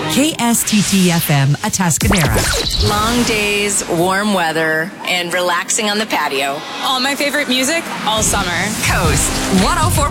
KSTT-FM Atascadero. Long days, warm weather, and relaxing on the patio. All my favorite music all summer. Coast 104.